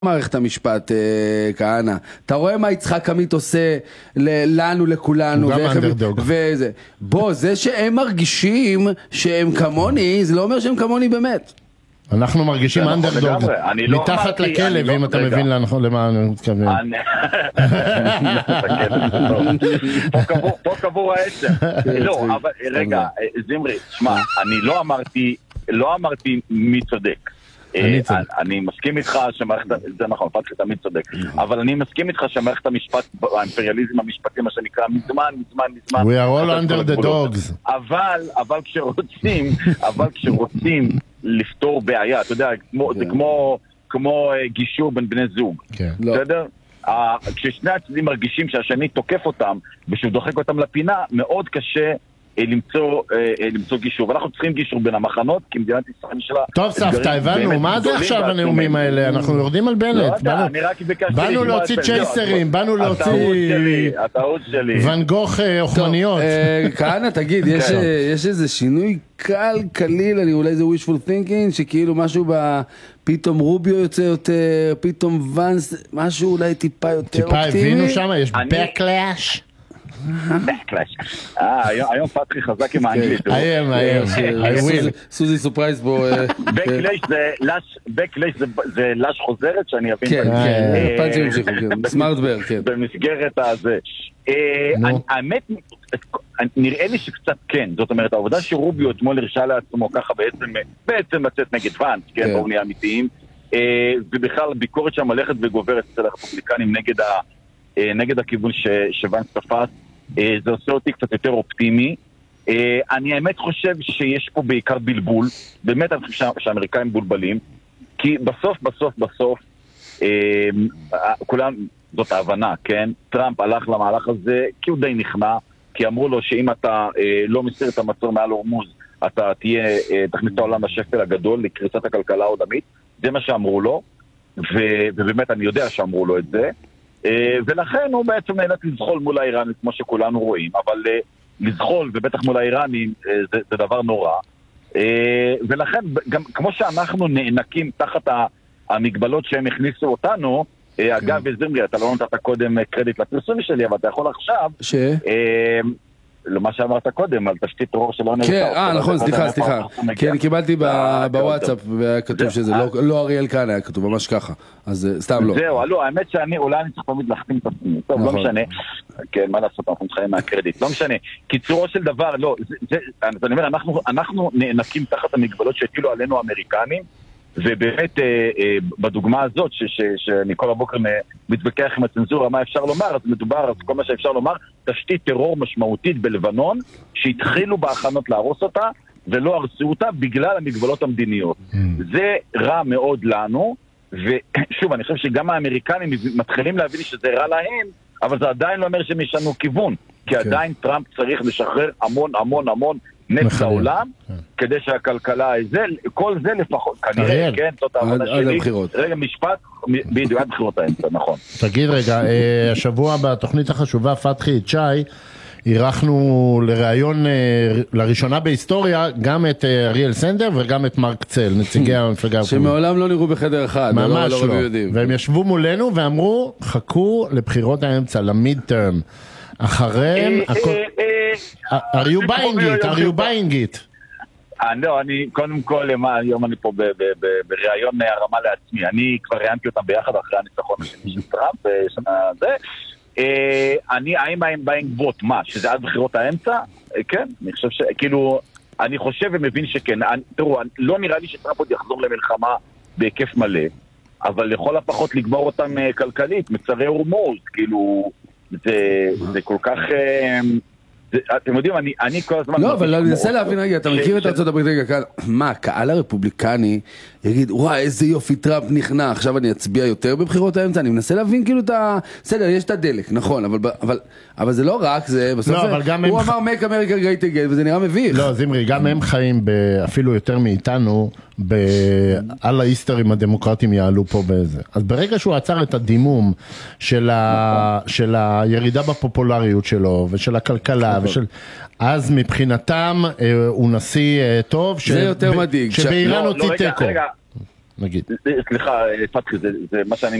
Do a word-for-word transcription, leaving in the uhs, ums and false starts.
מערכת המשפט, כהנה, אתה רואה מה יצחק עמית עושה לנו, לכולנו, גם אנדרדוג. וזה. בוא, זה שהם מרגישים שהם כמוני, זה לא אומר שהם כמוני באמת. אנחנו מרגישים אנדרדוג מתחת לכלב, אם אתה מבין למה אני מתכוון. פה קבור העצר. לא, אבל רגע, זמרי, שמע, אני לא אמרתי, לא אמרתי מי צודק. אני מסכים איתך שמערכת, זה נכון, פתחי תמיד צודק, אבל אני מסכים איתך שמערכת המשפט, האימפריאליזם המשפטי, מה שנקרא, מזמן, מזמן, מזמן. We are all under the dogs. אבל, אבל כשרוצים, אבל כשרוצים לפתור בעיה, אתה יודע, זה כמו, כמו גישור בין בני זוג. בסדר? כששני הצדדים מרגישים שהשני תוקף אותם, ושהוא דוחק אותם לפינה, מאוד קשה למצוא, למצוא גישור. ואנחנו צריכים גישור בין המחנות, כי מדינת ישראל שלה... טוב, סבתא, הבנו, מה זה עכשיו הנאומים האלה? אנחנו יורדים על בנט. באנו להוציא צ'ייסרים, באנו להוציא... הטעות שלי. ון גוך אוכמניות. כהנה, תגיד, יש איזה שינוי קל, קליל, אני אולי זה wishful thinking, שכאילו משהו ב... פתאום רוביו יוצא יותר, פתאום ונס, משהו אולי טיפה יותר אופטימי. טיפה הבינו שם, יש backlash. אה, היום פתחי חזק עם האנגלית. היום, היום, סוזי סופרייז בו. בקלש זה לש חוזרת שאני אבין. כן, כן, פאנצ'ים המשיכו, סמארטברג, כן. במסגרת הזה. האמת, נראה לי שקצת כן, זאת אומרת, העובדה שרוביו אתמול הרשה לעצמו ככה בעצם לצאת נגד ונס, כן, בואו נהיה אמיתיים, ובכלל ביקורת שם הולכת וגוברת אצל הרפובליקנים נגד הכיוון שוונס תפס, זה עושה אותי קצת יותר אופטימי. אני האמת חושב שיש פה בעיקר בלבול, באמת אני חושב שהאמריקאים בולבלים, כי בסוף בסוף בסוף כולם, זאת ההבנה, כן? טראמפ הלך למהלך הזה כי הוא די נכנע, כי אמרו לו שאם אתה לא מסיר את המצור מעל הורמוז, אתה תהיה, תכניס את העולם לשפל הגדול, לקריסת הכלכלה העולמית, זה מה שאמרו לו, ובאמת אני יודע שאמרו לו את זה, ולכן הוא בעצם נאלץ לזחול מול האיראנים, כמו שכולנו רואים, אבל לזחול ובטח מול האיראנים זה, זה דבר נורא, ולכן גם כמו שאנחנו נאנקים תחת המגבלות שהם הכניסו אותנו, אגב, זמרי, אתה לא נתת קודם קרדיט לפרסום שלי, אבל אתה יכול עכשיו ש? למה שאמרת קודם, על תשתית טרור שלא נראה. כן, אה, נכון, סליחה, סליחה. כן, קיבלתי בוואטסאפ, והיה כתוב שזה לא אריאל כאן, היה כתוב ממש ככה. אז סתם לא. זהו, לא, האמת שאני, אולי אני צריך תמיד להחתים את עצמי. טוב, לא משנה. כן, מה לעשות, אנחנו מתחיים מהקרדיט. לא משנה. קיצורו של דבר, לא, אני אומר, אנחנו נאנקים תחת המגבלות שהטילו עלינו האמריקנים, ובאמת בדוגמה הזאת שאני כל הבוקר מתווכח עם הצנזורה מה אפשר לומר, אז מדובר על כל מה שאפשר לומר, תשתית טרור משמעותית בלבנון שהתחילו בהכנות להרוס אותה ולא הרסו אותה בגלל המגבלות המדיניות. זה רע מאוד לנו, ושוב אני חושב שגם האמריקנים מתחילים להבין שזה רע להם, אבל זה עדיין לא אומר שהם ישנו כיוון, כי עדיין טראמפ צריך לשחרר המון המון המון נפט העולם, כדי שהכלכלה, כל זה לפחות, כנראה, כן, זאת העבודה שלי. רגע, משפט, בדיוק, עד בחירות האמצע, נכון. תגיד רגע, השבוע בתוכנית החשובה, פתחי את שי, אירחנו לראיון, לראשונה בהיסטוריה, גם את אריאל סנדר וגם את מרק צל, נציגי המפלגה. שמעולם לא נראו בחדר אחד. ממש לא. והם ישבו מולנו ואמרו, חכו לבחירות האמצע, למיד טרם. אחריהם, are you buying it? are you buying it? לא, אני, קודם כל, היום אני פה בראיון הרמה לעצמי, אני כבר ראיינתי אותם ביחד אחרי הניצחון השני של טראמפ, שנה זה, אני, האם הם buying vote, מה, שזה עד בחירות האמצע? כן, אני חושב ש, כאילו, אני חושב ומבין שכן, תראו, לא נראה לי שטראמפ עוד יחזור למלחמה בהיקף מלא, אבל לכל הפחות לגמור אותם כלכלית, מצרי הורמוז, כאילו, זה, זה כל כך, זה, אתם יודעים, אני, אני כל הזמן... לא, אבל אני מנסה להבין רגע, אתה מכיר את ארצות הברית רגע כאן, מה, הקהל הרפובליקני יגיד, וואי, איזה יופי טראמפ נכנע, עכשיו אני אצביע יותר בבחירות האמצע, אני מנסה להבין כאילו את ה... בסדר, יש את הדלק, נכון, אבל, אבל, אבל זה לא רק, זה בסוף... לא, אבל גם הוא הם... אמר, make America great again, וזה נראה מביך. לא, זמרי, גם הם חיים אפילו יותר מאיתנו, על ההיסטרים הדמוקרטיים יעלו פה בזה. אז ברגע שהוא עצר את הדימום של, ה, של הירידה בפופולריות שלו ושל הכלכלה ושל... אז מבחינתם הוא נשיא טוב זה יותר מדאיג שבאיראן הוציא תיקו. נגיד. סליחה, פתחי, זה מה שאני